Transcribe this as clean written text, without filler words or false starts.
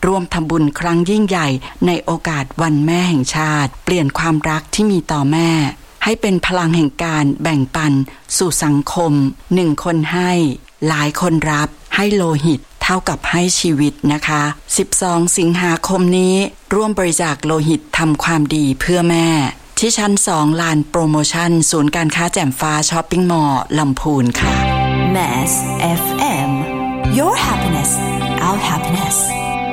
ร่วมทำบุญครั้งยิ่งใหญ่ในโอกาสวันแม่แห่งชาติเปลี่ยนความรักที่มีต่อแม่ให้เป็นพลังแห่งการแบ่งปันสู่สังคม1คนให้หลายคนรับให้โลหิตเท่ากับให้ชีวิตนะคะ12สิงหาคมนี้ร่วมบริจาคโลหิตทำความดีเพื่อแม่ที่ชั้น2ลานโปรโมชั่นศูนย์การค้าแจ่มฟ้าช้อปปิ้งมอลล์ลำพูนค่ะ Mass FM Your happiness Our happiness